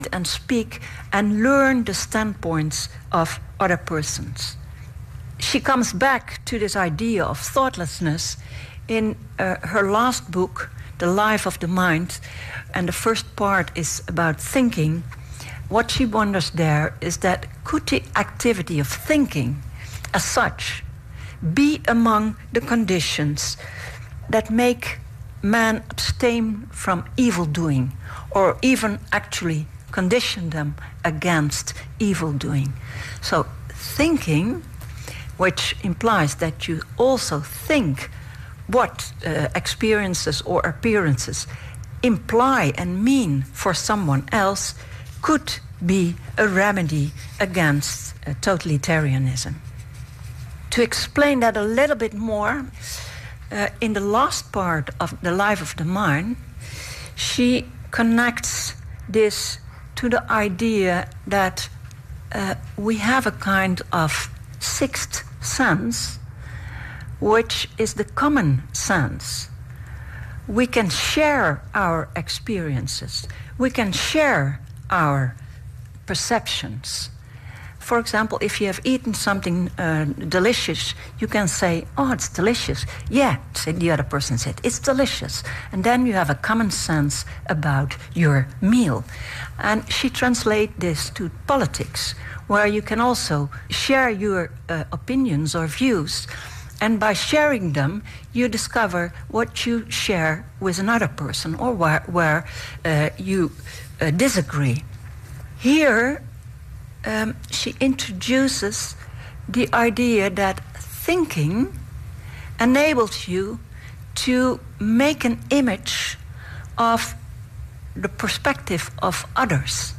and speak and learn the standpoints of other persons. She comes back to this idea of thoughtlessness in her last book, The Life of the Mind, and the first part is about thinking. What she wonders there is that could the activity of thinking as such be among the conditions that make man abstain from evil doing, or even actually condition them against evil doing? So thinking, which implies that you also think what experiences or appearances imply and mean for someone else, could be a remedy against totalitarianism. To explain that a little bit more, in the last part of The Life of the Mind, she connects this to the idea that we have a kind of sixth sense, which is the common sense. We can share our experiences. We can share our perceptions. For example, if you have eaten something delicious, you can say, oh, it's delicious. Yeah, the other person said, it's delicious. And then you have a common sense about your meal. And she translates this to politics, where you can also share your opinions or views. And by sharing them, you discover what you share with another person, or where you disagree. Here, she introduces the idea that thinking enables you to make an image of the perspective of others.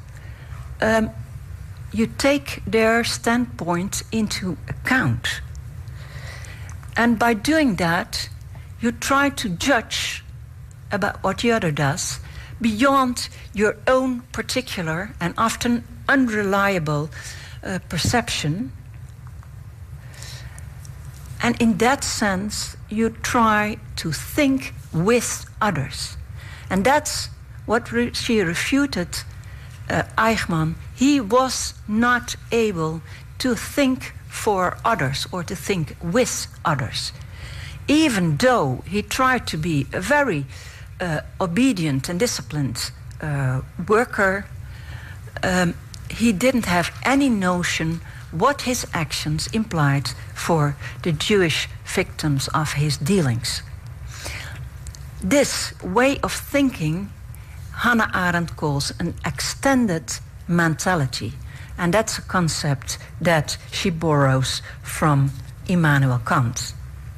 You take their standpoint into account. And by doing that, you try to judge about what the other does beyond your own particular and often unreliable perception. And in that sense, you try to think with others. And that's what she refuted Eichmann. He was not able to think for others or to think with others. Even though he tried to be a very obedient and disciplined worker, he didn't have any notion what his actions implied for the Jewish victims of his dealings. This way of thinking, Hannah Arendt calls an extended mentality. And that's a concept that she borrows from Immanuel Kant.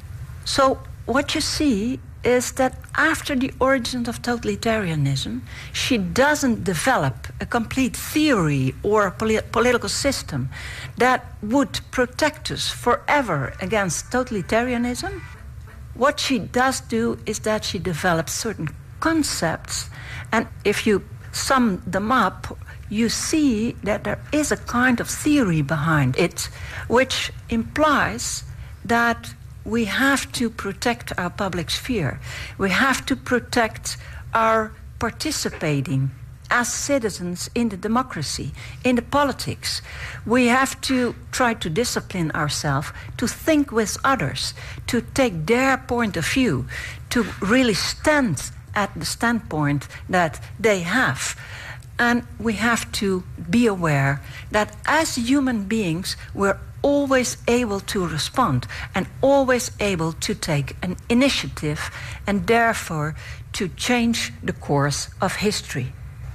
So what you see is that after the origins of totalitarianism, she doesn't develop a complete theory or a political system that would protect us forever against totalitarianism. What she does do is that she develops certain concepts, and if you sum them up, you see that there is a kind of theory behind it, which implies that we have to protect our public sphere. We have to protect our participating as citizens in the democracy, in the politics. We have to try to discipline ourselves to think with others, to take their point of view, to really stand at the standpoint that they have. And we have to be aware that as human beings, we're always able to respond and always able to take an initiative and therefore to change the course of history.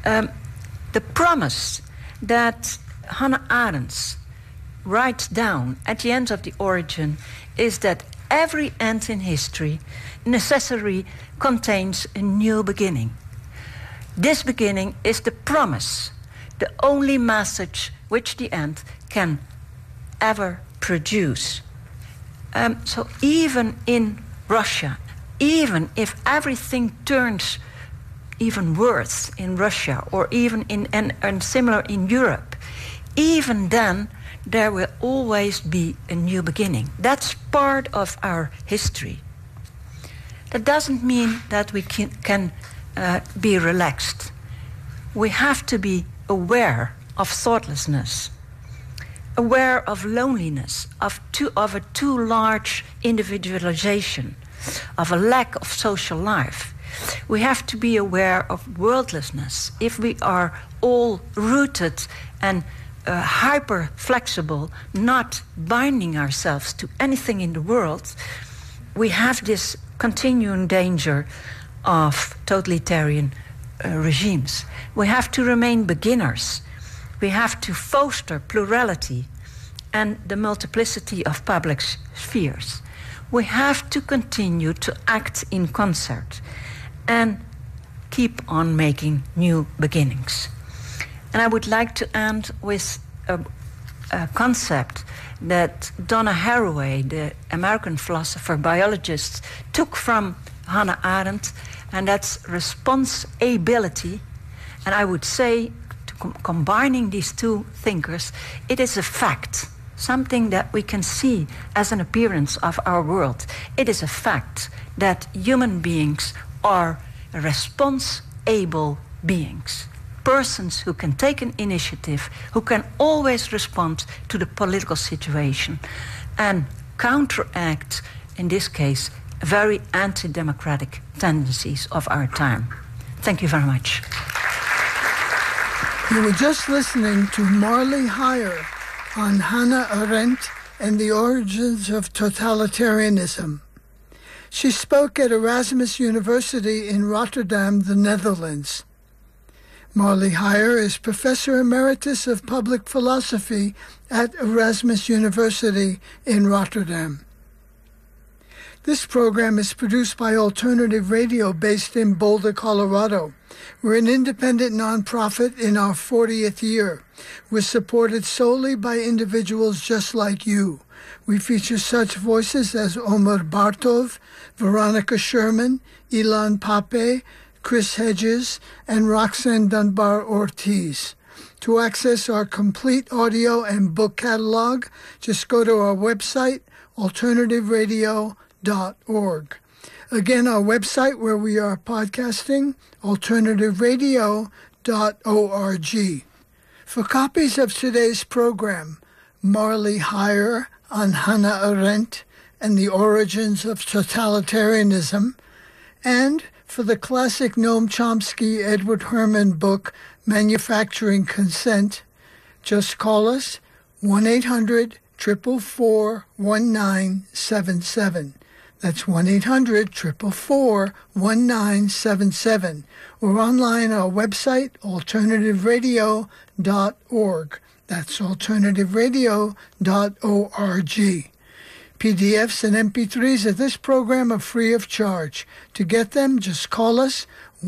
The promise that Hannah Arendt writes down at the end of The Origin is that every end in history necessarily contains a new beginning. This beginning is the promise, the only message which the end can ever produce. So even in Russia, even if everything turns even worse in Russia or even and similar in Europe, even then there will always be a new beginning. That's part of our history. That doesn't mean that we can be relaxed. We have to be aware of thoughtlessness, aware of loneliness, of a too large individualization, of a lack of social life. We have to be aware of worldlessness. If we are all rooted and hyper-flexible, not binding ourselves to anything in the world, we have this continuing danger of totalitarian regimes. We have to remain beginners. We have to foster plurality and the multiplicity of public spheres. We have to continue to act in concert and keep on making new beginnings. And I would like to end with a concept that Donna Haraway, the American philosopher, biologist, took from Hannah Arendt, and that's responsibility. And I would say, combining these two thinkers, it is a fact, something that we can see as an appearance of our world. It is a fact that human beings are responsible beings. Persons who can take an initiative, who can always respond to the political situation and counteract, in this case, very anti-democratic tendencies of our time. Thank you very much. You were just listening to Marley Heyer on Hannah Arendt and the origins of totalitarianism. She spoke at Erasmus University in Rotterdam, the Netherlands. Marley Heyer is Professor Emeritus of Public Philosophy at Erasmus University in Rotterdam. This program is produced by Alternative Radio based in Boulder, Colorado. We're an independent nonprofit in our 40th year. We're supported solely by individuals just like you. We feature such voices as Omar Bartov, Veronica Sherman, Ilan Pape, Chris Hedges, and Roxanne Dunbar Ortiz. To access our complete audio and book catalog, just go to our website, alternativeradio.org. Again, our website where we are podcasting, alternativeradio.org. For copies of today's program, Marley Heyer on Hannah Arendt and the Origins of Totalitarianism, and for the classic Noam Chomsky Edward Herman book, Manufacturing Consent, just call us 1-800-444-1977. That's 1-800-444-1977. Or online our website, alternativeradio.org. That's alternativeradio.org. PDFs and MP3s of this program are free of charge. To get them, just call us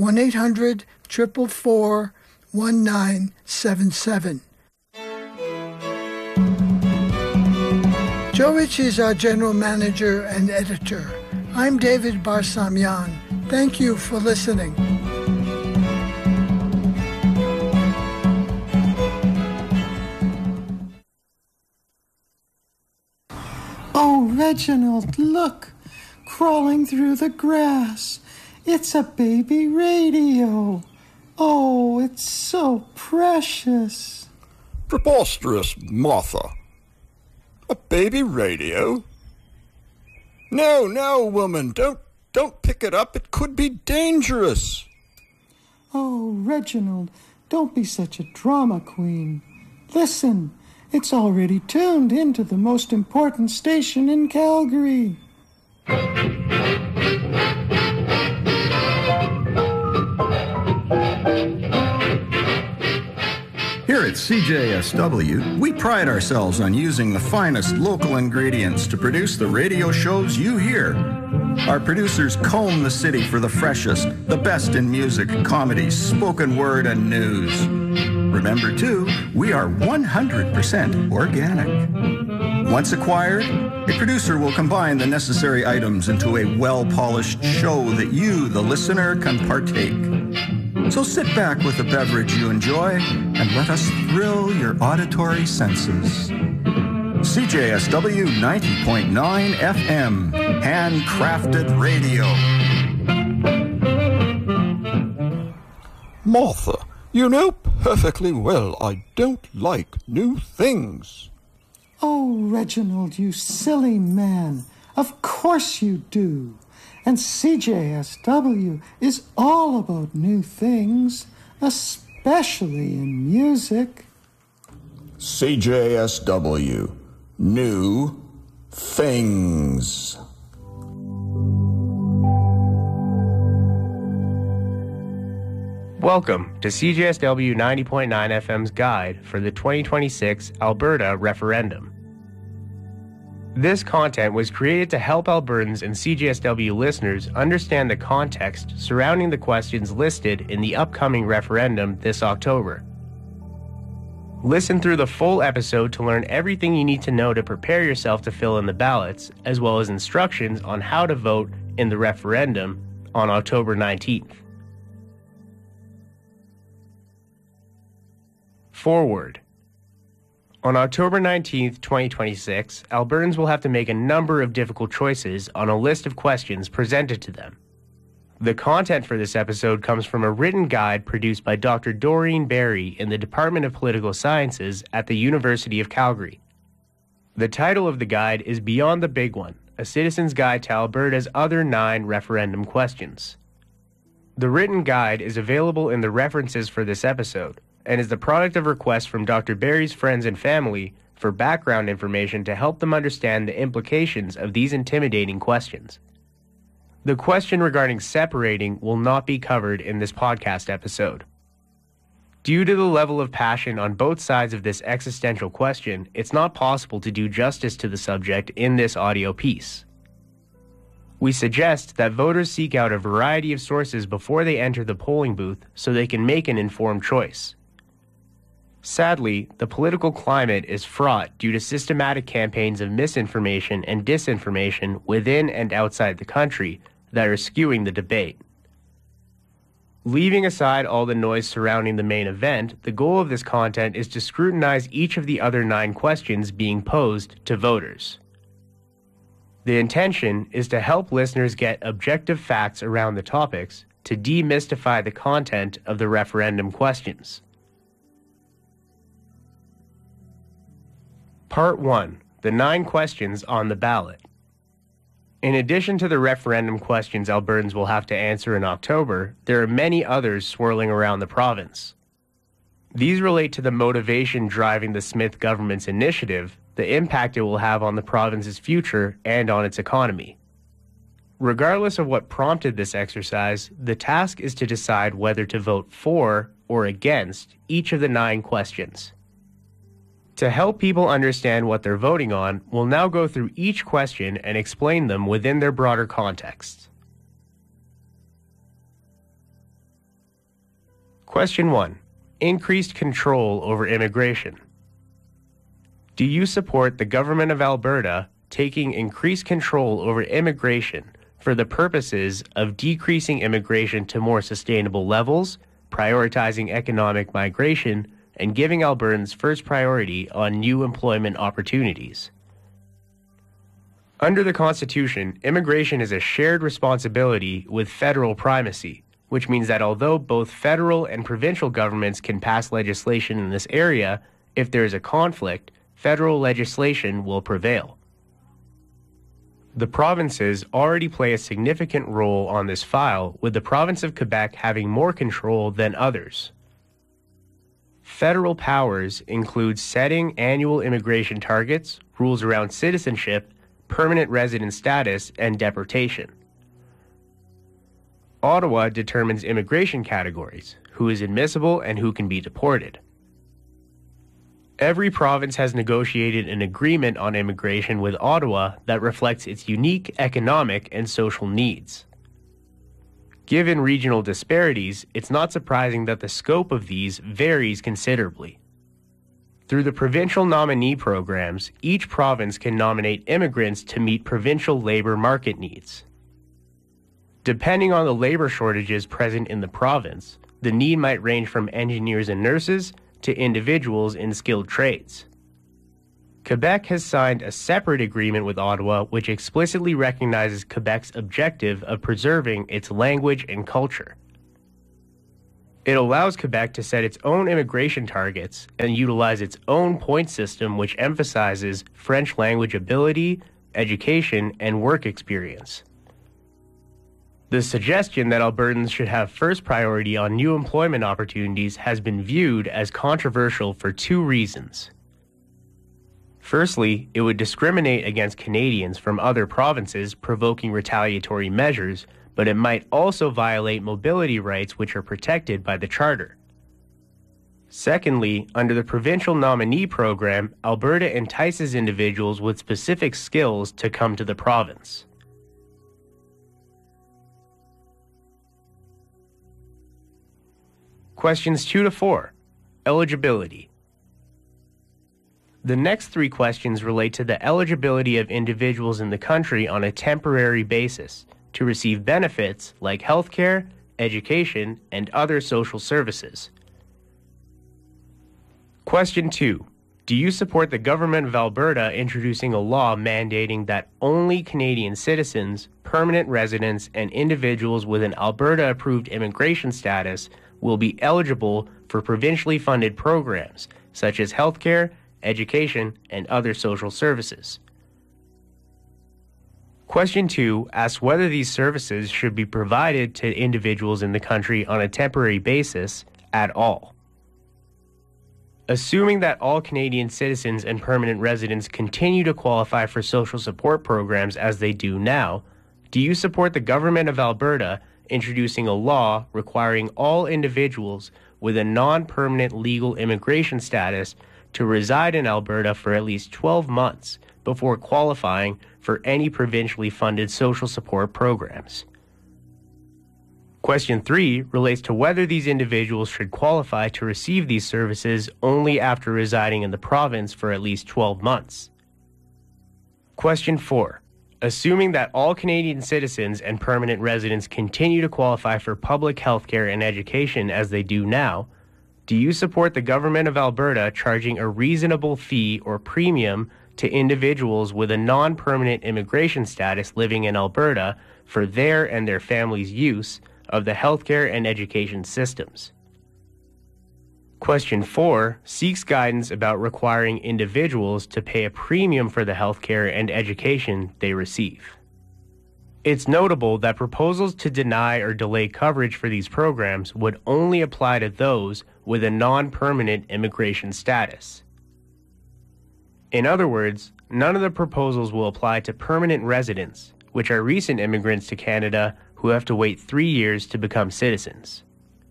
1-800-444-1977. Joe Ritchie is our general manager and editor. I'm David Barsamian. Thank you for listening. Oh, Reginald, look! Crawling through the grass. It's a baby radio. Oh, it's so precious. Preposterous, Martha. A baby radio? No, woman, don't pick it up. It could be dangerous. Oh, Reginald, don't be such a drama queen. Listen, it's already tuned into the most important station in Calgary. Here at CJSW, we pride ourselves on using the finest local ingredients to produce the radio shows you hear. Our producers comb the city for the freshest, the best in music, comedy, spoken word, and news. Remember, too, we are 100% organic. Once acquired, a producer will combine the necessary items into a well-polished show that you, the listener, can partake. So sit back with the beverage you enjoy and let us thrill your auditory senses. CJSW 90.9 FM, handcrafted radio. Martha, You know perfectly well I don't like new things. Oh, Reginald, you silly man. Of course you do. And CJSW is all about new things, especially in music. CJSW. New things. Welcome to CJSW 90.9 FM's guide for the 2026 Alberta referendum. This content was created to help Albertans and CJSW listeners understand the context surrounding the questions listed in the upcoming referendum this October. Listen through the full episode to learn everything you need to know to prepare yourself to fill in the ballots, as well as instructions on how to vote in the referendum on October 19th. Forward. On October 19th, 2026, Albertans will have to make a number of difficult choices on a list of questions presented to them. The content for this episode comes from a written guide produced by Dr. Doreen Barry in the Department of Political Sciences at the University of Calgary. The title of the guide is Beyond the Big One, a citizen's guide to Alberta's other 9 referendum questions. The written guide is available in the references for this episode, and is the product of requests from Dr. Barry's friends and family for background information to help them understand the implications of these intimidating questions. The question regarding separating will not be covered in this podcast episode. Due to the level of passion on both sides of this existential question, it's not possible to do justice to the subject in this audio piece. We suggest that voters seek out a variety of sources before they enter the polling booth so they can make an informed choice. Sadly, the political climate is fraught due to systematic campaigns of misinformation and disinformation within and outside the country that are skewing the debate. Leaving aside all the noise surrounding the main event, the goal of this content is to scrutinize each of the other 9 questions being posed to voters. The intention is to help listeners get objective facts around the topics to demystify the content of the referendum questions. Part 1. The 9 questions on the ballot. In addition to the referendum questions Albertans will have to answer in October, there are many others swirling around the province. These relate to the motivation driving the Smith government's initiative, the impact it will have on the province's future, and on its economy. Regardless of what prompted this exercise, the task is to decide whether to vote for or against each of the 9 questions. To help people understand what they're voting on, we'll now go through each question and explain them within their broader context. Question 1. Increased control over immigration. Do you support the Government of Alberta taking increased control over immigration for the purposes of decreasing immigration to more sustainable levels, prioritizing economic migration, and giving Albertans first priority on new employment opportunities? Under the Constitution, immigration is a shared responsibility with federal primacy, which means that although both federal and provincial governments can pass legislation in this area, if there is a conflict, federal legislation will prevail. The provinces already play a significant role on this file, with the province of Quebec having more control than others. Federal powers include setting annual immigration targets, rules around citizenship, permanent resident status, and deportation. Ottawa determines immigration categories, who is admissible and who can be deported. Every province has negotiated an agreement on immigration with Ottawa that reflects its unique economic and social needs. Given regional disparities, it's not surprising that the scope of these varies considerably. Through the provincial nominee programs, each province can nominate immigrants to meet provincial labor market needs. Depending on the labor shortages present in the province, the need might range from engineers and nurses to individuals in skilled trades. Quebec has signed a separate agreement with Ottawa which explicitly recognizes Quebec's objective of preserving its language and culture. It allows Quebec to set its own immigration targets and utilize its own point system, which emphasizes French language ability, education, and work experience. The suggestion that Albertans should have first priority on new employment opportunities has been viewed as controversial for two reasons. Firstly, it would discriminate against Canadians from other provinces, provoking retaliatory measures, but it might also violate mobility rights which are protected by the Charter. Secondly, under the provincial nominee program, Alberta entices individuals with specific skills to come to the province. Questions 2 to 4. Eligibility. The next three questions relate to the eligibility of individuals in the country on a temporary basis to receive benefits like healthcare, education, and other social services. Question 2. Do you support the Government of Alberta introducing a law mandating that only Canadian citizens, permanent residents, and individuals with an Alberta-approved immigration status will be eligible for provincially funded programs such as healthcare, education, and other social services? Question 2 asks whether these services should be provided to individuals in the country on a temporary basis at all. Assuming that all Canadian citizens and permanent residents continue to qualify for social support programs as they do now, do you support the Government of Alberta introducing a law requiring all individuals with a non-permanent legal immigration status to reside in Alberta for at least 12 months before qualifying for any provincially funded social support programs? Question 3 relates to whether these individuals should qualify to receive these services only after residing in the province for at least 12 months. Question 4. Assuming that all Canadian citizens and permanent residents continue to qualify for public health care and education as they do now, do you support the Government of Alberta charging a reasonable fee or premium to individuals with a non-permanent immigration status living in Alberta for their and their families' use of the healthcare and education systems? Question 4 seeks guidance about requiring individuals to pay a premium for the healthcare and education they receive. It's notable that proposals to deny or delay coverage for these programs would only apply to those with a non-permanent immigration status. In other words, none of the proposals will apply to permanent residents, which are recent immigrants to Canada who have to wait 3 years to become citizens.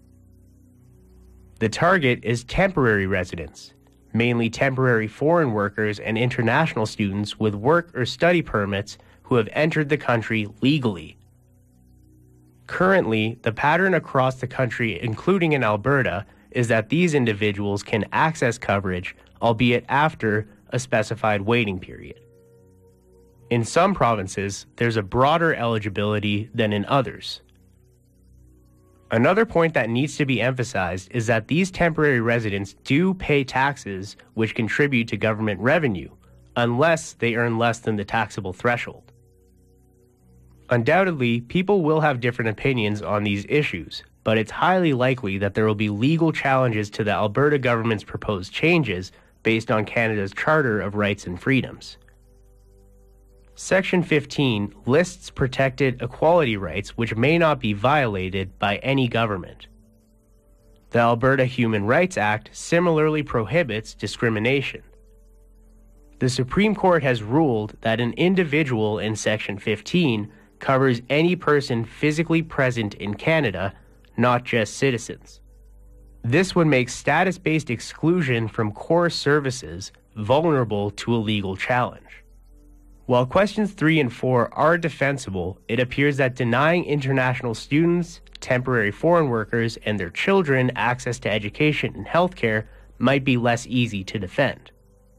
The target is temporary residents, mainly temporary foreign workers and international students with work or study permits who have entered the country legally. Currently, the pattern across the country, including in Alberta, is that these individuals can access coverage, albeit after a specified waiting period. In some provinces, there's a broader eligibility than in others. Another point that needs to be emphasized is that these temporary residents do pay taxes which contribute to government revenue, unless they earn less than the taxable threshold. Undoubtedly, people will have different opinions on these issues, but it's highly likely that there will be legal challenges to the Alberta government's proposed changes based on Canada's Charter of Rights and Freedoms. Section 15 lists protected equality rights which may not be violated by any government. The Alberta Human Rights Act similarly prohibits discrimination. The Supreme Court has ruled that an individual in Section 15 covers any person physically present in Canada, not just citizens. This would make status-based exclusion from core services vulnerable to a legal challenge. While questions 3 and 4 are defensible, it appears that denying international students, temporary foreign workers, and their children access to education and healthcare might be less easy to defend.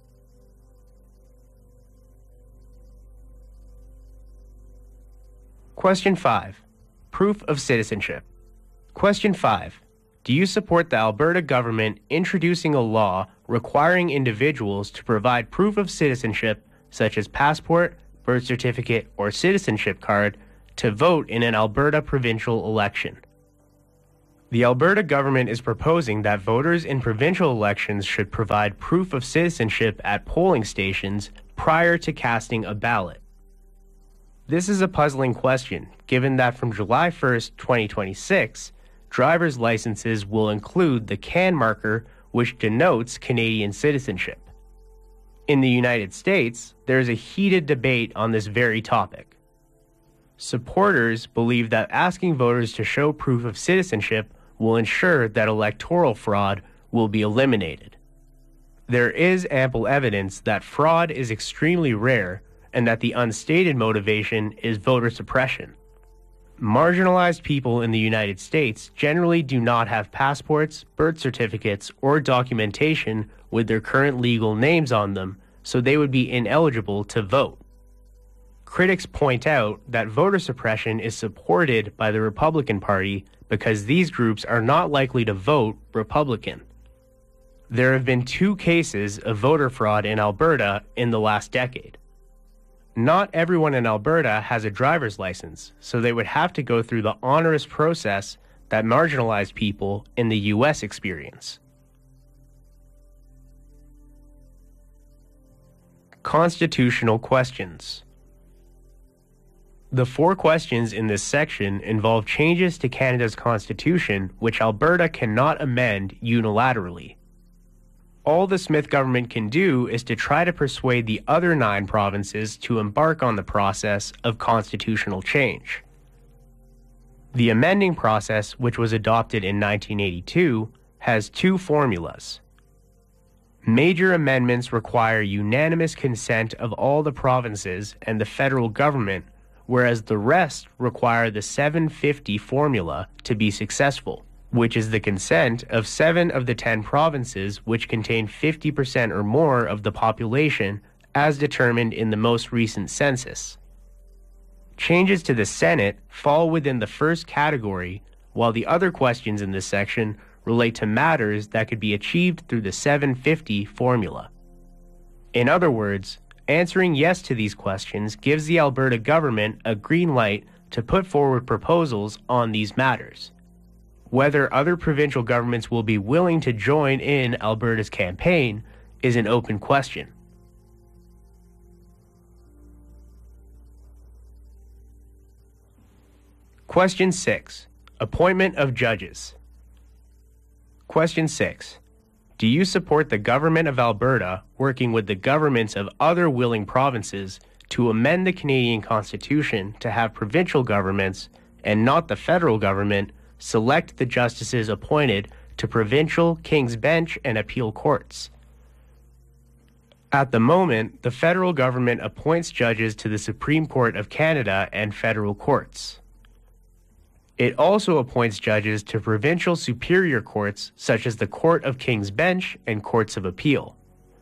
Question 5. Proof of citizenship. Question 5. Do you support the Alberta government introducing a law requiring individuals to provide proof of citizenship such as passport, birth certificate, or citizenship card to vote in an Alberta provincial election? The Alberta government is proposing that voters in provincial elections should provide proof of citizenship at polling stations prior to casting a ballot. This is a puzzling question, given that from July 1st, 2026, driver's licenses will include the CAN marker, which denotes Canadian citizenship. In the United States, there is a heated debate on this very topic. Supporters believe that asking voters to show proof of citizenship will ensure that electoral fraud will be eliminated. There is ample evidence that fraud is extremely rare and that the unstated motivation is voter suppression. Marginalized people in the United States generally do not have passports, birth certificates, or documentation with their current legal names on them, so they would be ineligible to vote. Critics point out that voter suppression is supported by the Republican Party because these groups are not likely to vote Republican. There have been 2 cases of voter fraud in Alberta in the last decade. Not everyone in Alberta has a driver's license, so they would have to go through the onerous process that marginalized people in the U.S. experience. Constitutional questions. The 4 questions in this section involve changes to Canada's constitution which Alberta cannot amend unilaterally. All the Smith government can do is to try to persuade the other 9 provinces to embark on the process of constitutional change. The amending process, which was adopted in 1982, has 2 formulas. Major amendments require unanimous consent of all the provinces and the federal government, whereas the rest require the 750 formula to be successful, which is the consent of 7 of the 10 provinces which contain 50% or more of the population as determined in the most recent census. Changes to the Senate fall within the first category, while the other questions in this section relate to matters that could be achieved through the 750 formula. In other words, answering yes to these questions gives the Alberta government a green light to put forward proposals on these matters. Whether other provincial governments will be willing to join in Alberta's campaign is an open question. Question 6. Appointment of judges. Question 6. Do you support the government of Alberta working with the governments of other willing provinces to amend the Canadian Constitution to have provincial governments, and not the federal government, select the justices appointed to provincial, King's Bench, and appeal courts? At the moment, the federal government appoints judges to the Supreme Court of Canada and federal courts. It also appoints judges to provincial superior courts such as the Court of King's Bench and courts of appeal.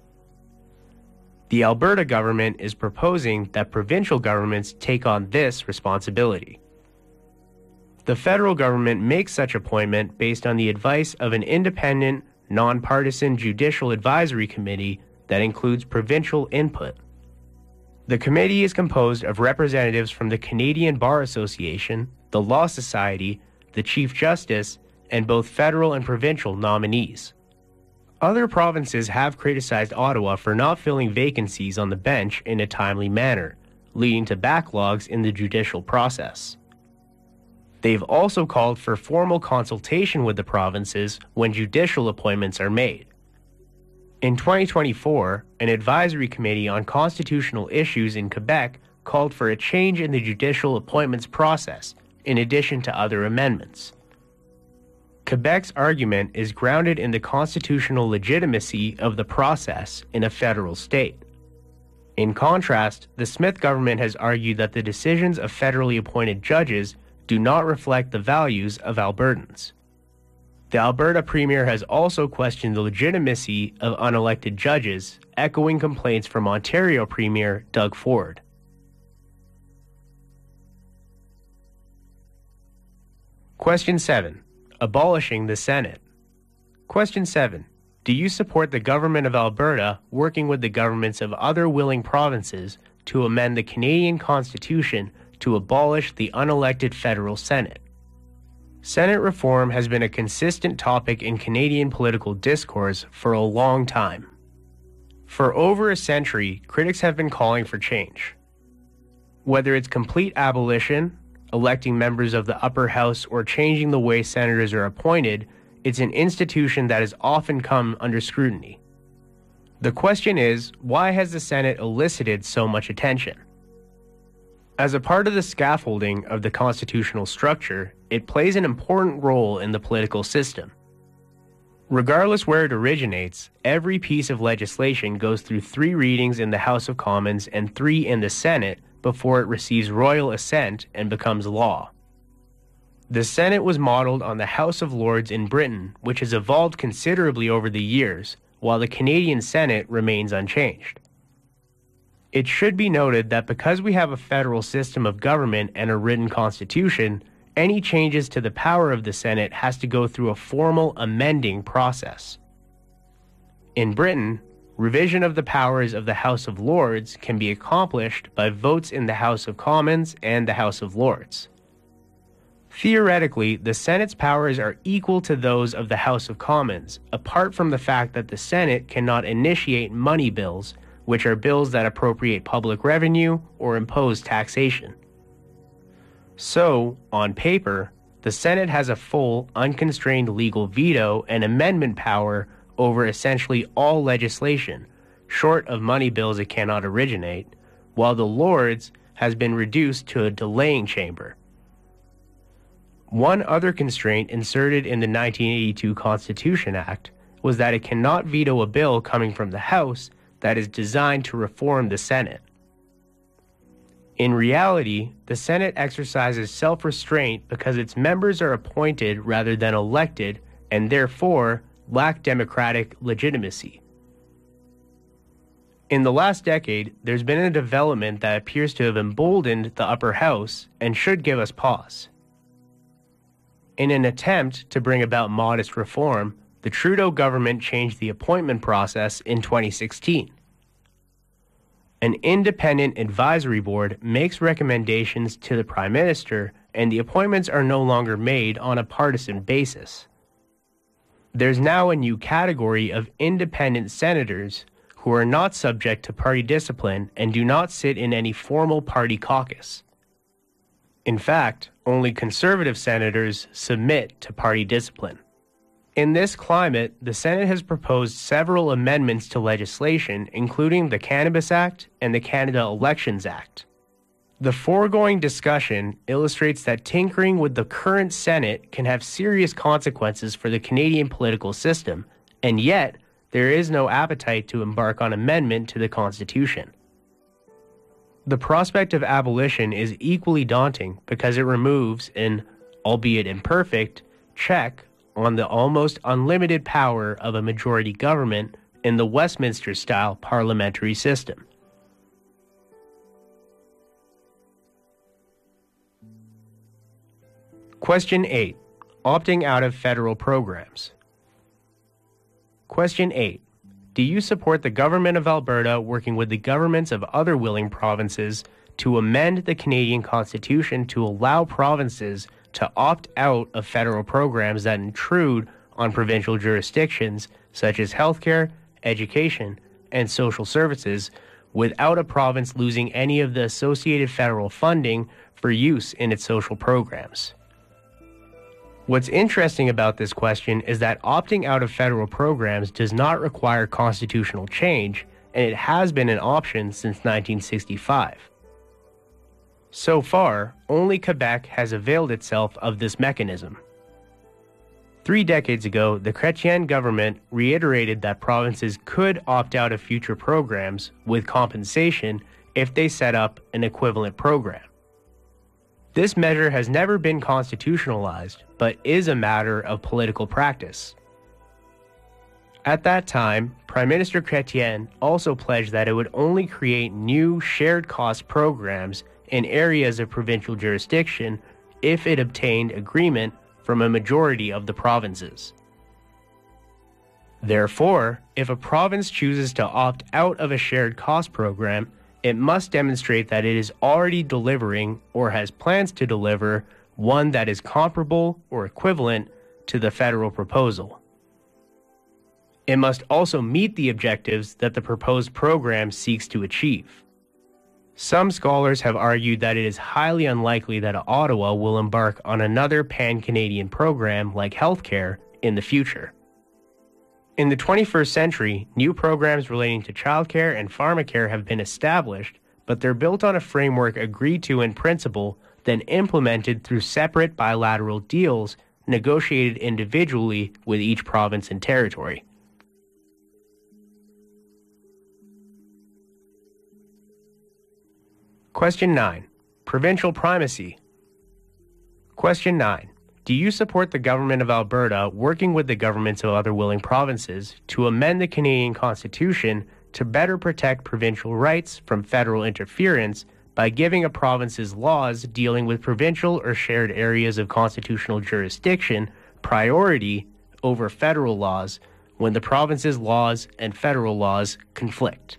The Alberta government is proposing that provincial governments take on this responsibility. The federal government makes such appointment based on the advice of an independent, nonpartisan judicial advisory committee that includes provincial input. The committee is composed of representatives from the Canadian Bar Association, the Law Society, the Chief Justice, and both federal and provincial nominees. Other provinces have criticized Ottawa for not filling vacancies on the bench in a timely manner, leading to backlogs in the judicial process. They've also called for formal consultation with the provinces when judicial appointments are made. In 2024, an advisory committee on constitutional issues in Quebec called for a change in the judicial appointments process, in addition to other amendments. Quebec's argument is grounded in the constitutional legitimacy of the process in a federal state. In contrast, the Smith government has argued that the decisions of federally appointed judges do not reflect the values of Albertans. The Alberta Premier has also questioned the legitimacy of unelected judges, echoing complaints from Ontario Premier Doug Ford. Question 7. Abolishing the Senate. Question 7. Do you support the government of Alberta working with the governments of other willing provinces to amend the Canadian Constitution to abolish the unelected federal Senate? Senate reform has been a consistent topic in Canadian political discourse for a long time. For over a century, critics have been calling for change. Whether it's complete abolition, electing members of the upper house, or changing the way senators are appointed, it's an institution that has often come under scrutiny. The question is, why has the Senate elicited so much attention? As a part of the scaffolding of the constitutional structure, it plays an important role in the political system. Regardless where it originates, every piece of legislation goes through 3 readings in the House of Commons and 3 in the Senate before it receives royal assent and becomes law. The Senate was modeled on the House of Lords in Britain, which has evolved considerably over the years, while the Canadian Senate remains unchanged. It should be noted that because we have a federal system of government and a written constitution, any changes to the power of the Senate has to go through a formal amending process. In Britain, revision of the powers of the House of Lords can be accomplished by votes in the House of Commons and the House of Lords. Theoretically, the Senate's powers are equal to those of the House of Commons, apart from the fact that the Senate cannot initiate money bills, which are bills that appropriate public revenue or impose taxation. So, on paper, the Senate has a full, unconstrained legal veto and amendment power over essentially all legislation, short of money bills it cannot originate, while the Lords has been reduced to a delaying chamber. One other constraint inserted in the 1982 Constitution Act was that it cannot veto a bill coming from the House that is designed to reform the Senate. In reality, the Senate exercises self-restraint because its members are appointed rather than elected and therefore lack democratic legitimacy. In the last decade, there's been a development that appears to have emboldened the upper house and should give us pause. In an attempt to bring about modest reform, the Trudeau government changed the appointment process in 2016. An independent advisory board makes recommendations to the Prime Minister, and the appointments are no longer made on a partisan basis. There's now a new category of independent senators who are not subject to party discipline and do not sit in any formal party caucus. In fact, only conservative senators submit to party discipline. In this climate, the Senate has proposed several amendments to legislation, including the Cannabis Act and the Canada Elections Act. The foregoing discussion illustrates that tinkering with the current Senate can have serious consequences for the Canadian political system, and yet there is no appetite to embark on amendment to the Constitution. The prospect of abolition is equally daunting because it removes an, albeit imperfect, check on the almost unlimited power of a majority government in the Westminster-style parliamentary system. Question 8. Opting out of federal programs. Question 8. Do you support the Government of Alberta working with the governments of other willing provinces to amend the Canadian Constitution to allow provinces to opt out of federal programs that intrude on provincial jurisdictions such as healthcare, education, and social services without a province losing any of the associated federal funding for use in its social programs? What's interesting about this question is that opting out of federal programs does not require constitutional change, and it has been an option since 1965. So far, only Quebec has availed itself of this mechanism. 3 decades ago, the Chrétien government reiterated that provinces could opt out of future programs with compensation if they set up an equivalent program. This measure has never been constitutionalized, but is a matter of political practice. At that time, Prime Minister Chrétien also pledged that it would only create new shared cost programs in areas of provincial jurisdiction if it obtained agreement from a majority of the provinces. Therefore, if a province chooses to opt out of a shared cost program, it must demonstrate that it is already delivering or has plans to deliver one that is comparable or equivalent to the federal proposal. It must also meet the objectives that the proposed program seeks to achieve. Some scholars have argued that it is highly unlikely that Ottawa will embark on another pan-Canadian program like healthcare in the future. In the 21st century, new programs relating to childcare and pharmacare have been established, but they're built on a framework agreed to in principle, then implemented through separate bilateral deals negotiated individually with each province and territory. Question 9. Provincial primacy. Question 9. Do you support the government of Alberta working with the governments of other willing provinces to amend the Canadian Constitution to better protect provincial rights from federal interference by giving a province's laws dealing with provincial or shared areas of constitutional jurisdiction priority over federal laws when the province's laws and federal laws conflict?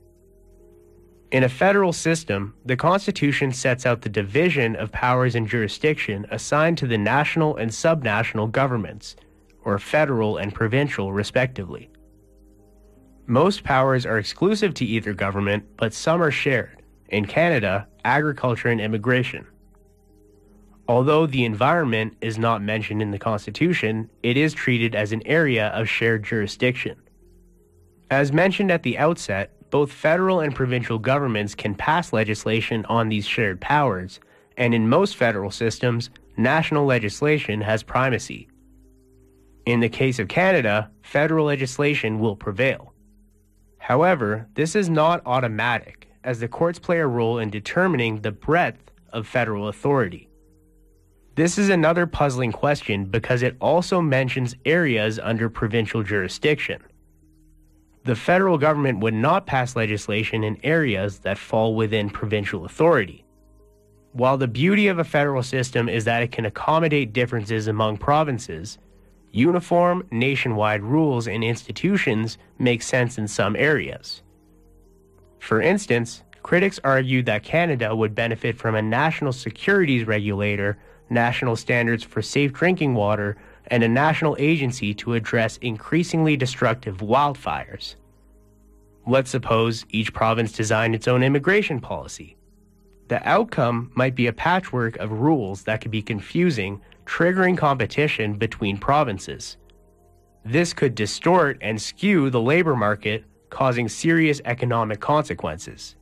In a federal system, the Constitution sets out the division of powers and jurisdiction assigned to the national and subnational governments, or federal and provincial respectively. Most powers are exclusive to either government, but some are shared. In Canada, agriculture and immigration. Although the environment is not mentioned in the Constitution, it is treated as an area of shared jurisdiction. As mentioned at the outset, both federal and provincial governments can pass legislation on these shared powers, and in most federal systems, national legislation has primacy. In the case of Canada, federal legislation will prevail. However, this is not automatic, as the courts play a role in determining the breadth of federal authority. This is another puzzling question because it also mentions areas under provincial jurisdiction. The federal government would not pass legislation in areas that fall within provincial authority. While the beauty of a federal system is that it can accommodate differences among provinces, uniform nationwide rules and institutions make sense in some areas. For instance, critics argue that Canada would benefit from a national securities regulator, national standards for safe drinking water, and a national agency to address increasingly destructive wildfires. Let's suppose each province designed its own immigration policy. The outcome might be a patchwork of rules that could be confusing, triggering competition between provinces. This could distort and skew the labor market, causing serious economic consequences.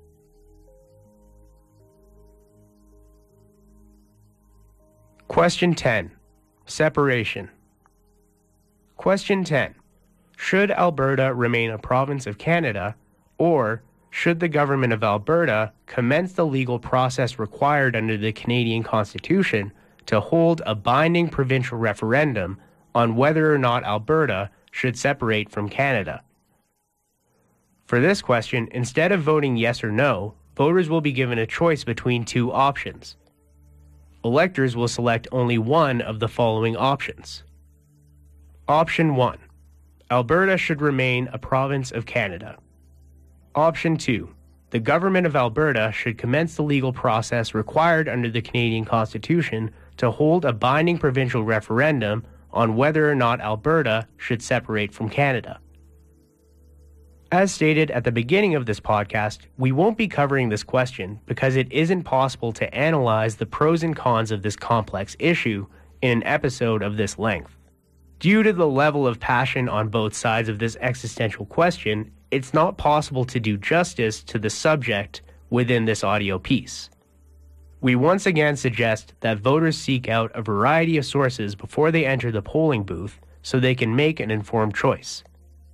Question 10. Separation. Question 10. Should Alberta remain a province of Canada, or should the government of Alberta commence the legal process required under the Canadian Constitution to hold a binding provincial referendum on whether or not Alberta should separate from Canada? For this question, instead of voting yes or no, voters will be given a choice between two options. Electors will select only one of the following options. Option 1. Alberta should remain a province of Canada. Option 2. The government of Alberta should commence the legal process required under the Canadian Constitution to hold a binding provincial referendum on whether or not Alberta should separate from Canada. As stated at the beginning of this podcast, we won't be covering this question because it isn't possible to analyze the pros and cons of this complex issue in an episode of this length. Due to the level of passion on both sides of this existential question, it's not possible to do justice to the subject within this audio piece. We once again suggest that voters seek out a variety of sources before they enter the polling booth so they can make an informed choice.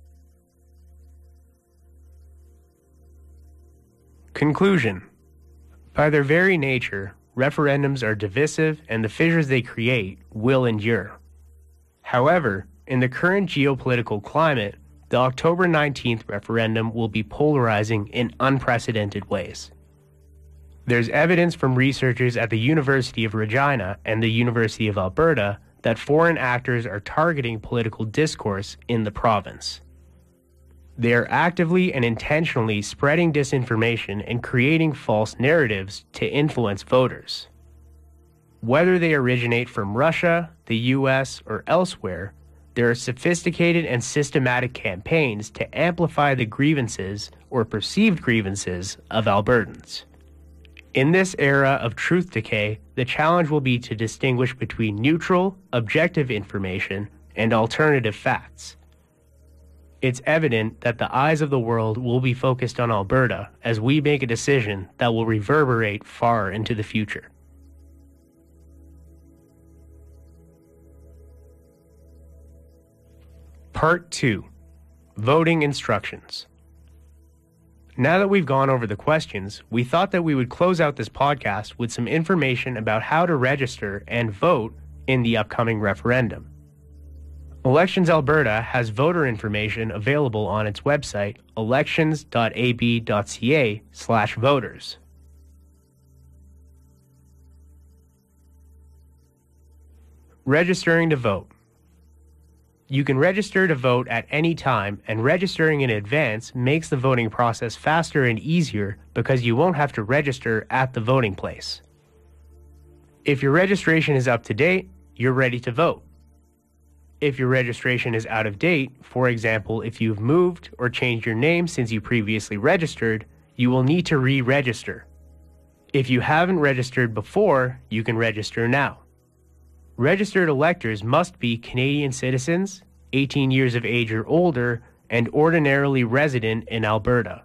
Conclusion. By their very nature, referendums are divisive and the fissures they create will endure. However, in the current geopolitical climate, the October 19th referendum will be polarizing in unprecedented ways. There's evidence from researchers at the University of Regina and the University of Alberta that foreign actors are targeting political discourse in the province. They are actively and intentionally spreading disinformation and creating false narratives to influence voters. Whether they originate from Russia, the US, or elsewhere, there are sophisticated and systematic campaigns to amplify the grievances or perceived grievances of Albertans. In this era of truth decay, the challenge will be to distinguish between neutral, objective information and alternative facts. It's evident that the eyes of the world will be focused on Alberta as we make a decision that will reverberate far into the future. Part 2. Voting Instructions. Now that we've gone over the questions, we thought that we would close out this podcast with some information about how to register and vote in the upcoming referendum. Elections Alberta has voter information available on its website, elections.ab.ca/voters. Registering to vote. You can register to vote at any time, and registering in advance makes the voting process faster and easier because you won't have to register at the voting place. If your registration is up to date, you're ready to vote. If your registration is out of date, for example, if you've moved or changed your name since you previously registered, you will need to re-register. If you haven't registered before, you can register now. Registered electors must be Canadian citizens, 18 years of age or older, and ordinarily resident in Alberta.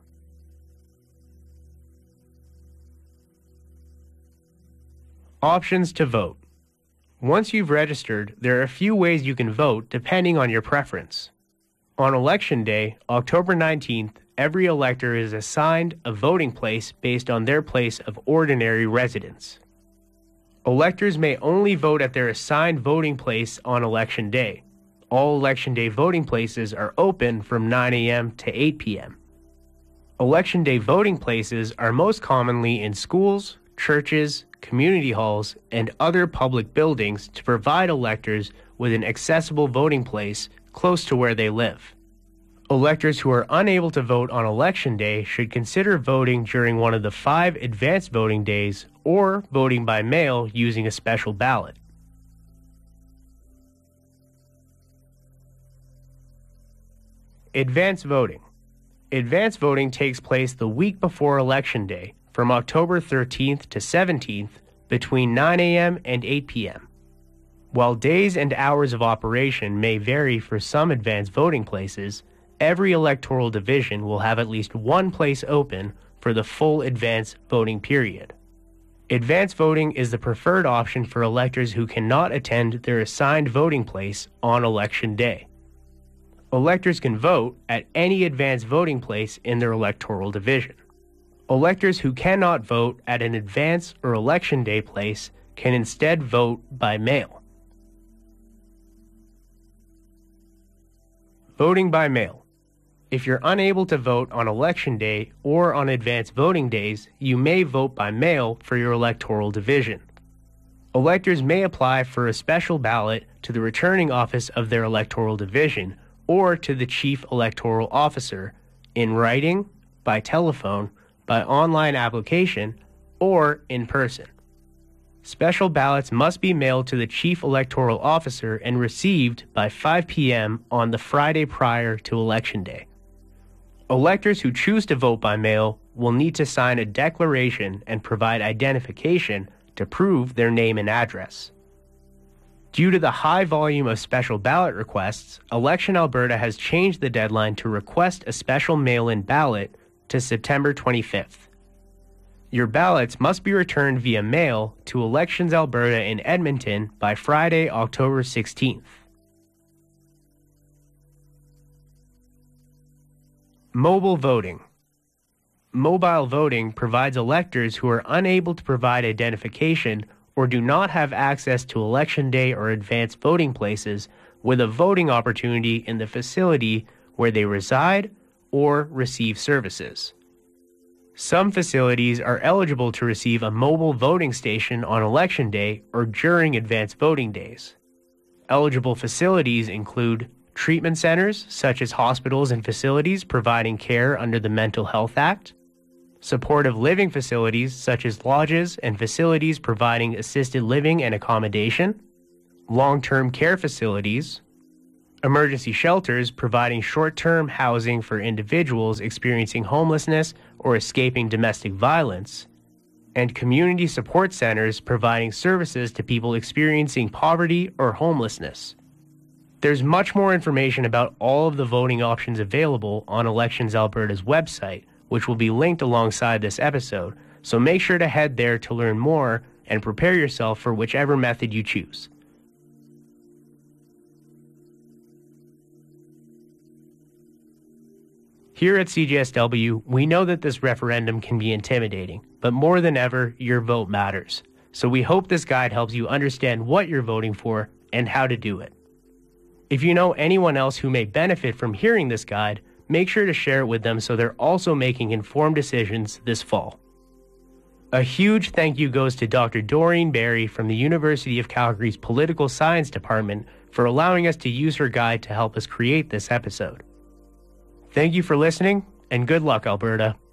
Options to vote. Once you've registered, there are a few ways you can vote depending on your preference. On Election Day, October 19th, every elector is assigned a voting place based on their place of ordinary residence. Electors may only vote at their assigned voting place on Election Day. All Election Day voting places are open from 9 a.m. to 8 p.m. Election Day voting places are most commonly in schools, churches, community halls, and other public buildings to provide electors with an accessible voting place close to where they live. Electors who are unable to vote on Election Day should consider voting during one of the 5 advanced voting days or voting by mail using a special ballot. Advanced voting. Advanced voting takes place the week before Election Day, from October 13th to 17th, between 9 a.m. and 8 p.m. While days and hours of operation may vary for some advanced voting places, every electoral division will have at least one place open for the full advanced voting period. Advanced voting is the preferred option for electors who cannot attend their assigned voting place on Election Day. Electors can vote at any advanced voting place in their electoral division. Electors who cannot vote at an advance or Election Day place can instead vote by mail. Voting by mail. If you're unable to vote on Election Day or on advanced voting days, you may vote by mail for your electoral division. Electors may apply for a special ballot to the returning office of their electoral division or to the Chief Electoral Officer in writing, by telephone, by online application, or in person. Special ballots must be mailed to the Chief Electoral Officer and received by 5 p.m. on the Friday prior to Election Day. Electors who choose to vote by mail will need to sign a declaration and provide identification to prove their name and address. Due to the high volume of special ballot requests, Election Alberta has changed the deadline to request a special mail-in ballot to September 25th. Your ballots must be returned via mail to Elections Alberta in Edmonton by Friday, October 16th. Mobile voting. Mobile voting provides electors who are unable to provide identification or do not have access to Election Day or advanced voting places with a voting opportunity in the facility where they reside or receive services. Some facilities are eligible to receive a mobile voting station on Election Day or during advanced voting days. Eligible facilities include treatment centers, such as hospitals and facilities providing care under the Mental Health Act, supportive living facilities such as lodges and facilities providing assisted living and accommodation, long-term care facilities, emergency shelters providing short-term housing for individuals experiencing homelessness or escaping domestic violence, and community support centers providing services to people experiencing poverty or homelessness. There's much more information about all of the voting options available on Elections Alberta's website, which will be linked alongside this episode, so make sure to head there to learn more and prepare yourself for whichever method you choose. Here at CJSW, we know that this referendum can be intimidating, but more than ever, your vote matters. So we hope this guide helps you understand what you're voting for and how to do it. If you know anyone else who may benefit from hearing this guide, make sure to share it with them so they're also making informed decisions this fall. A huge thank you goes to Dr. Doreen Barry from the University of Calgary's Political Science Department for allowing us to use her guide to help us create this episode. Thank you for listening, and good luck, Alberta.